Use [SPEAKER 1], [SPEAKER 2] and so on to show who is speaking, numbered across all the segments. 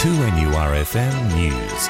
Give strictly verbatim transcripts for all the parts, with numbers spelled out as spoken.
[SPEAKER 1] two N U R F M News.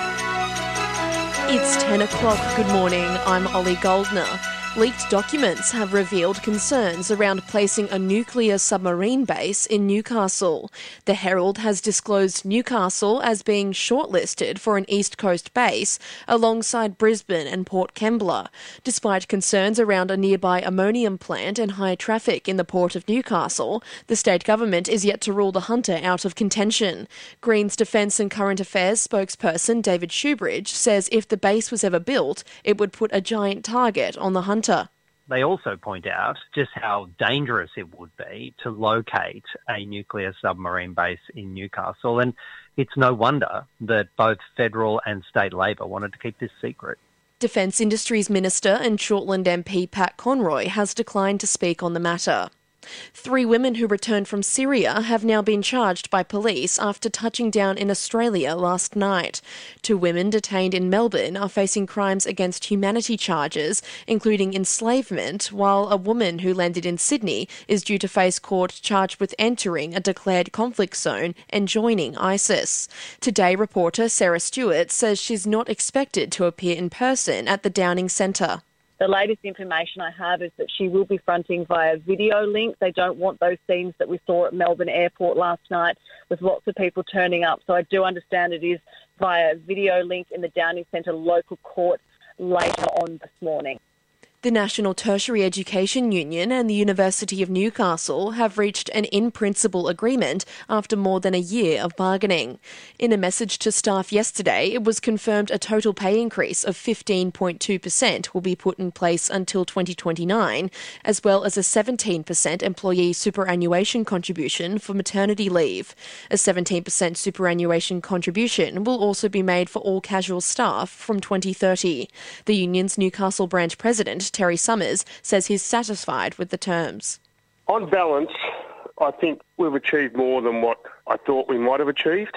[SPEAKER 2] It's ten o'clock. Good morning. I'm Ollie Goldner. Leaked documents have revealed concerns around placing a nuclear submarine base in Newcastle. The Herald has disclosed Newcastle as being shortlisted for an East Coast base alongside Brisbane and Port Kembla, despite concerns around a nearby ammonium plant and high traffic in the port of Newcastle. The state government is yet to rule the Hunter out of contention. Greens Defence and Current Affairs spokesperson David Shoebridge says if the base was ever built, it would put a giant target on the Hunter.
[SPEAKER 3] They also point out just how dangerous it would be to locate a nuclear submarine base in Newcastle, and it's no wonder that both federal and state Labor wanted to keep this secret.
[SPEAKER 2] Defence Industries Minister and Shortland M P Pat Conroy has declined to speak on the matter. Three women who returned from Syria have now been charged by police after touching down in Australia last night. Two women detained in Melbourne are facing crimes against humanity charges, including enslavement, while a woman who landed in Sydney is due to face court charged with entering a declared conflict zone and joining ISIS. Today reporter Sarah Stewart says she's not expected to appear in person at the Downing Centre.
[SPEAKER 4] The latest information I have is that she will be fronting via video link. They don't want those scenes that we saw at Melbourne Airport last night with lots of people turning up. So I do understand it is via video link in the Downing Centre local court later on this morning.
[SPEAKER 2] The National Tertiary Education Union and the University of Newcastle have reached an in-principle agreement after more than a year of bargaining. In a message to staff yesterday, it was confirmed a total pay increase of fifteen point two percent will be put in place until twenty twenty-nine, as well as a seventeen percent employee superannuation contribution for maternity leave. A seventeen percent superannuation contribution will also be made for all casual staff from twenty thirty. The union's Newcastle branch president, Terry Summers, says he's satisfied with the terms.
[SPEAKER 5] On balance, I think we've achieved more than what I thought we might have achieved.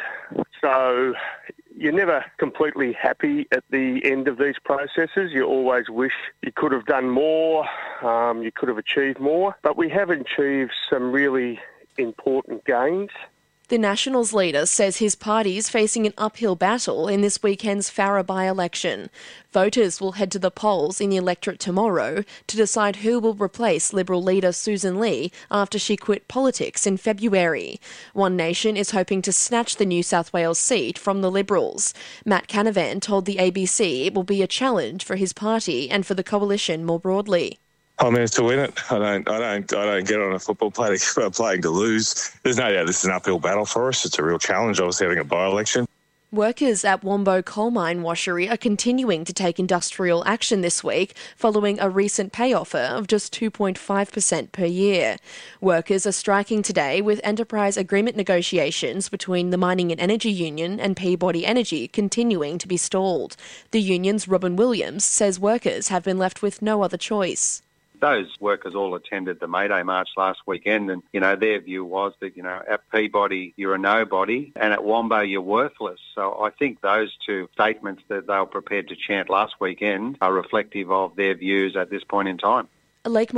[SPEAKER 5] So you're never completely happy at the end of these processes. You always wish you could have done more, um, you could have achieved more, but we have achieved some really important gains.
[SPEAKER 2] The Nationals leader says his party is facing an uphill battle in this weekend's Farrer by-election. Voters will head to the polls in the electorate tomorrow to decide who will replace Liberal leader Susan Lee after she quit politics in February. One Nation is hoping to snatch the New South Wales seat from the Liberals. Matt Canavan told the A B C it will be a challenge for his party and for the coalition more broadly.
[SPEAKER 6] I mean, it's to win it. I don't, I don't, I don't get on a football play to, playing to lose. There's no doubt this is an uphill battle for us. It's a real challenge, obviously, having a by-election.
[SPEAKER 2] Workers at Wombo Coal Mine Washery are continuing to take industrial action this week following a recent pay offer of just two point five percent per year. Workers are striking today with enterprise agreement negotiations between the Mining and Energy Union and Peabody Energy continuing to be stalled. The union's Robin Williams says workers have been left with no other choice.
[SPEAKER 7] Those workers all attended the May Day March last weekend, and, you know, their view was that, you know, at Peabody you're a nobody and at Wombo you're worthless. So I think those two statements that they were prepared to chant last weekend are reflective of their views at this point in time.
[SPEAKER 2] Lake